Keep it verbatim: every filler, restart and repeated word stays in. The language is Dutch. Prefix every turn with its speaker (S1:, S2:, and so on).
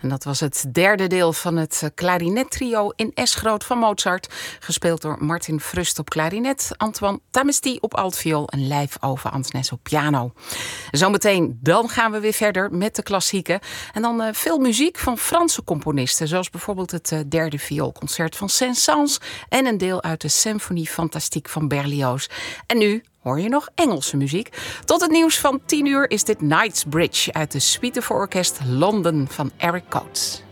S1: En dat was het derde deel van het klarinettrio in S groot van Mozart. Gespeeld door Martin Frust op klarinet, Antoine Tamesti op altviool en Lijf over Antnes op piano. Zometeen dan gaan we weer verder met de klassieken. En dan uh, veel muziek van Franse componisten. Zoals bijvoorbeeld het uh, derde vioolconcert van Saint-Saëns. En een deel uit de Symphonie Fantastique van Berlioz. En nu hoor je nog Engelse muziek. Tot het nieuws van tien uur is dit Knightsbridge uit de Suite voor Orkest Londen van Eric Coates.